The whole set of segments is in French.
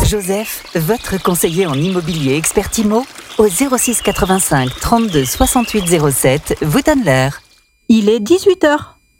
Joseph, votre conseiller en immobilier expert IMO, au 06 85 32 68 07, vous donne l'heure. Il est 18h.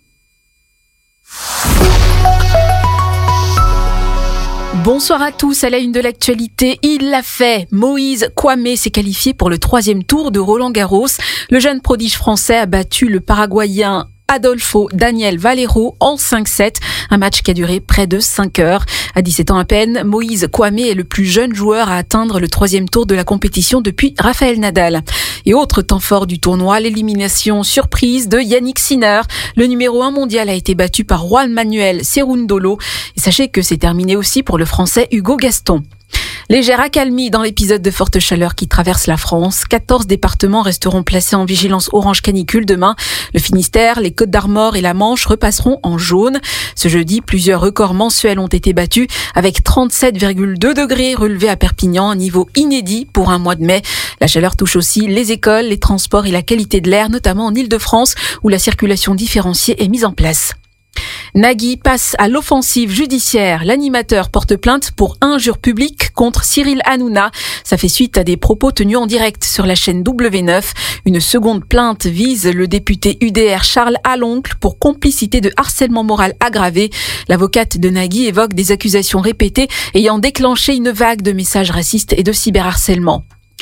Bonsoir à tous, à la une de l'actualité, il l'a fait. Moïse Kouamé s'est qualifié pour le 3e tour de Roland-Garros. Le jeune prodige français a battu le Paraguayen Adolfo Daniel Valero en 5-7, un match qui a duré près de 5 heures. À 17 ans à peine, Moïse Kouamé est le plus jeune joueur à atteindre le 3e tour de la compétition depuis Rafael Nadal. Et autre temps fort du tournoi, l'élimination surprise de Yannick Sinner. Le numéro 1 mondial a été battu par Juan Manuel Cerundolo. Et sachez que c'est terminé aussi pour le français Hugo Gaston. Légère accalmie dans l'épisode de forte chaleur qui traverse la France. 14 départements resteront placés en vigilance orange canicule demain. Le Finistère, les Côtes-d'Armor et la Manche repasseront en jaune. Ce jeudi, plusieurs records mensuels ont été battus avec 37,2 degrés relevés à Perpignan, un niveau inédit pour un mois de mai. La chaleur touche aussi les écoles, les transports et la qualité de l'air, notamment en Île-de-France où la circulation différenciée est mise en place. Nagui passe à l'offensive judiciaire. L'animateur porte plainte pour injure publique contre Cyril Hanouna. Ça fait suite à des propos tenus en direct sur la chaîne W9. Une seconde plainte vise le député UDR Charles Aloncle pour complicité de harcèlement moral aggravé. L'avocate de Nagui évoque des accusations répétées ayant déclenché une vague de messages racistes et de cyberharcèlement.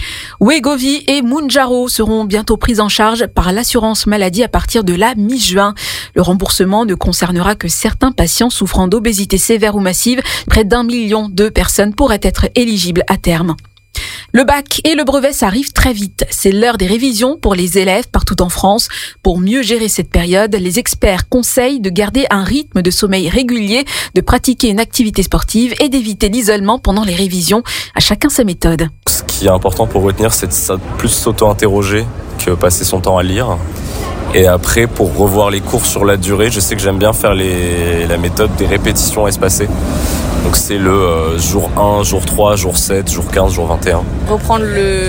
Wegovy et Mounjaro seront bientôt pris en charge par l'assurance maladie à partir de la mi-juin. Le remboursement ne concernera que certains patients souffrant d'obésité sévère ou massive. Près d'1 million de personnes pourraient être éligibles à terme. Le bac et le brevet, ça arrive très vite. C'est l'heure des révisions pour les élèves partout en France. Pour mieux gérer cette période, les experts conseillent de garder un rythme de sommeil régulier, de pratiquer une activité sportive et d'éviter l'isolement pendant les révisions. À chacun sa méthode. Ce qui est important pour retenir, c'est de plus s'auto-interroger que passer son temps à lire. Et après, pour revoir les cours sur la durée, je sais que j'aime bien faire la méthode des répétitions espacées. Donc c'est le jour 1, jour 3, jour 7, jour 15, jour 21. Reprendre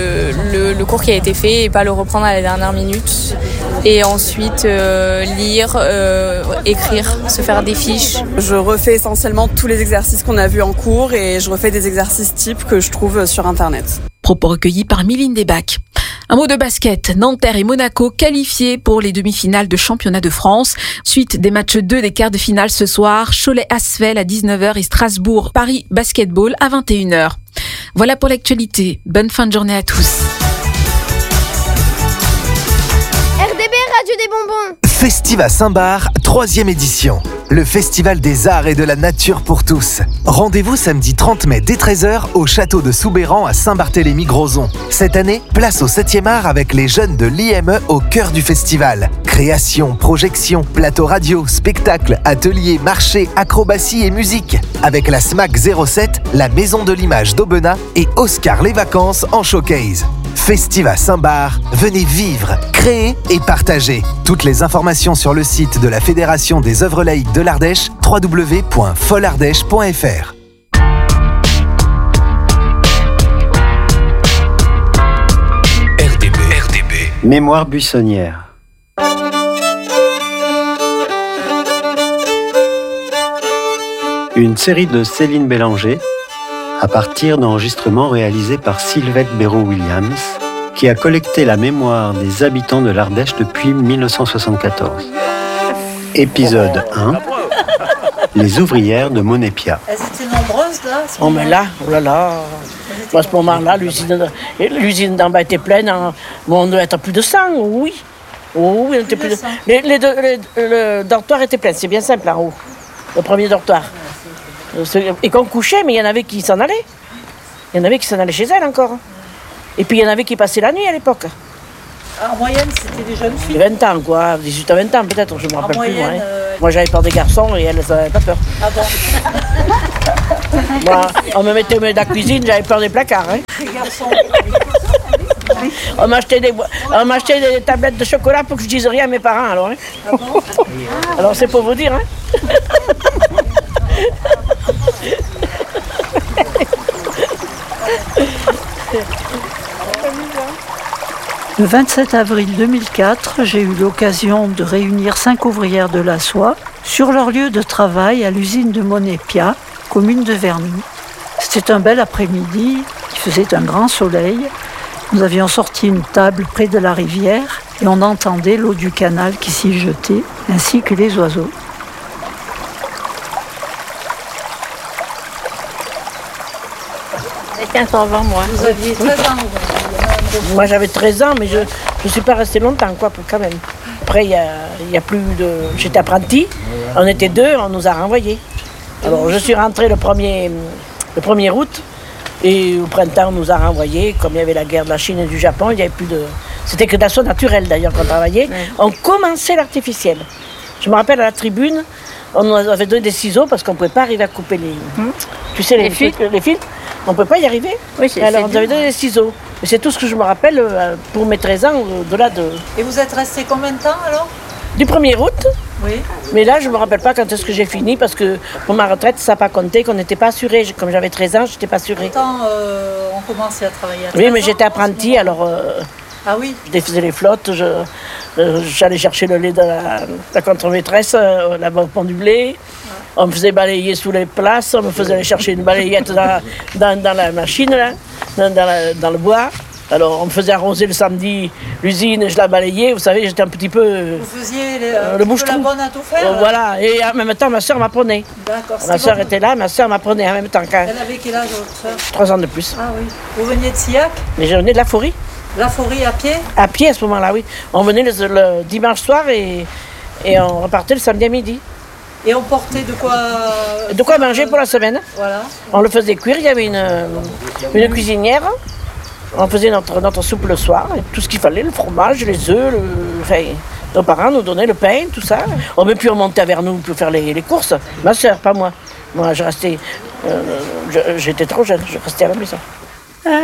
le cours qui a été fait et pas le reprendre à la dernière minute. Et ensuite lire, écrire, se faire des fiches. Je refais essentiellement tous les exercices qu'on a vus en cours et je refais des exercices types que je trouve sur Internet. Propos recueillis par Miline Desbacs. Un mot de basket. Nanterre et Monaco qualifiés pour les demi-finales de championnat de France. Suite des matchs 2 des quarts de finale ce soir. Cholet-Asvel à 19h et Strasbourg-Paris Basketball à 21h. Voilà pour l'actualité. Bonne fin de journée à tous. RDB Radio des Bonbons. Festiva Saint-Barth, 3e édition. Le festival des arts et de la nature pour tous. Rendez-vous samedi 30 mai dès 13h au château de Soubéran à Saint-Barthélemy-Grozon. Cette année, place au 7e art avec les jeunes de l'IME au cœur du festival. Création, projection, plateau radio, spectacle, ateliers, marché, acrobatie et musique. Avec la SMAC 07, la Maison de l'Image d'Aubenas et Oscar les Vacances en showcase. Festiva Saint-Barth, venez vivre, créer et partager. Toutes les informations sur le site de la Fédération des œuvres laïques de l'Ardèche, www.folardèche.fr. RDB. Mémoire buissonnière. Une série de Céline Bélanger à partir d'enregistrements réalisés par Sylvette Béraud-Williams, qui a collecté la mémoire des habitants de l'Ardèche depuis 1974. Épisode 1. Les ouvrières de Monépia. Elles étaient nombreuses là. Oh mais là, oh là là. À ce moment-là, l'usine d'en bas était pleine. Bon, on doit être à plus de 100, oui. Oh, oui, on était plus de 100. Le dortoir était plein, c'est bien simple en haut. Le premier dortoir. Et qu'on couchait, mais il y en avait qui s'en allaient. Il y en avait qui s'en allaient chez elles encore. Et puis il y en avait qui passaient la nuit à l'époque. En moyenne, c'était des jeunes filles. 20 ans, quoi. 18 à 20 ans, peut-être, je ne me rappelle plus. Moyenne, Moi, j'avais peur des garçons et elles n'avaient pas peur. Ah bon. Moi, on me mettait au milieu de la cuisine, j'avais peur des placards. Hein. Les garçons. On m'achetait des tablettes de chocolat pour que je dise rien à mes parents, alors. Hein. Ah bon. Alors, c'est pour vous dire, hein. Le 27 avril 2004, j'ai eu l'occasion de réunir 5 ouvrières de la soie sur leur lieu de travail à l'usine de Monépia, commune de Verny. C'était un bel après-midi, il faisait un grand soleil. Nous avions sorti une table près de la rivière et on entendait l'eau du canal qui s'y jetait, ainsi que les oiseaux. J'ai 15 ans avant moi. Vous aviez 13 ans. Moi j'avais 13 ans, mais je ne suis pas restée longtemps, quoi, quand même. Après, il y a plus de... J'étais apprentie, on était 2, on nous a renvoyés. Alors je suis rentrée le 1er août, et au printemps on nous a renvoyés. Comme il y avait la guerre de la Chine et du Japon, il n'y avait plus de... C'était que d'assaut naturel d'ailleurs qu'on travaillait. Ouais. On commençait l'artificiel. Je me rappelle à la tribune, on nous avait donné des ciseaux parce qu'on ne pouvait pas arriver à couper les... Tu sais, les fils. On ne peut pas y arriver. Oui, alors on nous avait donné des ciseaux. Et c'est tout ce que je me rappelle pour mes 13 ans, au-delà de... Et vous êtes resté combien de temps alors? Du 1er août. Oui. Mais là, je ne me rappelle pas quand est-ce que j'ai fini, parce que pour ma retraite, ça n'a pas compté, qu'on n'était pas assuré. Comme j'avais 13 ans, je n'étais pas assurée. Quand on commençait à travailler à 13 Oui, mais j'étais apprentie, alors... Ah oui. Je défaisais les flottes, j'allais chercher le lait de la contre-maîtresse, là-bas au pont du blé. On me faisait balayer sous les places, on me faisait aller chercher une balayette dans la machine, là, dans le bois. Alors on me faisait arroser le samedi l'usine et je la balayais. Vous savez, j'étais un petit peu... Vous faisiez le bouche-trou. La bonne à tout faire. Voilà, et en même temps ma soeur m'apprenait. D'accord. Ma soeur était là, ma soeur m'apprenait en même temps qu'elle. Elle avait quel âge votre soeur? 3 ans de plus. Ah oui. Vous veniez de Sillac? Mais je venais de la Forêt. La Forêt à pied? À pied à ce moment-là, oui. On venait le dimanche soir et on repartait le samedi à midi. Et on portait de quoi... De quoi manger pour la semaine. Voilà. On le faisait cuire, il y avait une cuisinière. On faisait notre soupe le soir, et tout ce qu'il fallait, le fromage, les œufs, enfin, nos parents nous donnaient le pain, tout ça. On ne peut plus remonter vers nous pour faire les courses. Ma soeur, pas moi. Moi, je restais... j'étais trop jeune, je restais à la maison.